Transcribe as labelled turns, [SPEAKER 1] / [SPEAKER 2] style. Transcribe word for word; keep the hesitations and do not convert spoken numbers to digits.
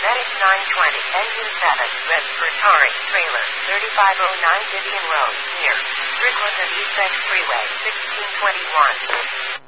[SPEAKER 1] Medic nine twenty, Engine seven, red for Tari, trailer, thirty-five oh nine Vivian Road, near Strickland and East Freeway, sixteen twenty-one.